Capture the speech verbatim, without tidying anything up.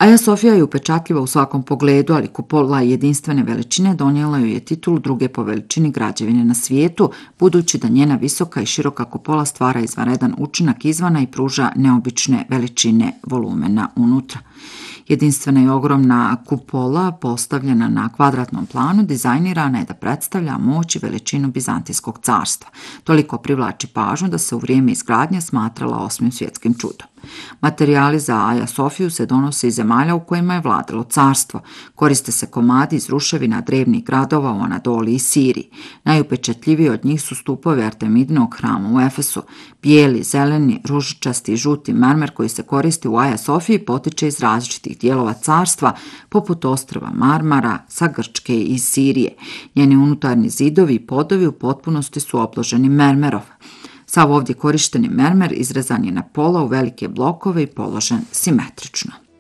Aja Sofija je upečatljiva u svakom pogledu, ali kupola jedinstvene veličine donijela joj je titulu druge po veličini građevine na svijetu, budući da njena visoka i široka kupola stvara izvanredan učinak izvana i pruža neobične veličine volumena unutra. Jedinstvena i ogromna kupola, postavljena na kvadratnom planu, dizajnirana je da predstavlja moć i veličinu Bizantijskog carstva. Toliko privlači pažnju da se u vrijeme izgradnje smatrala osmim svjetskim čudom. Materijali za Aja Sofiju se donose iz zemalja u kojima je vladalo carstvo. Koriste se komadi iz ruševina drevnih gradova u Anadoli i Siriji. Najupečatljiviji od njih su stupovi Artemidinog hrama u Efesu. Bijeli, zeleni, ružičasti i žuti mermer koji se koristi u Aja Sofiji potiče iz različitih dijelova carstva, poput ostrva Marmara, sa Grčke i iz Sirije. Njeni unutarnji zidovi i podovi u potpunosti su oploženi mermerom. Sav ovdje korišteni mermer izrezan je na pola u velike blokove i položen simetrično.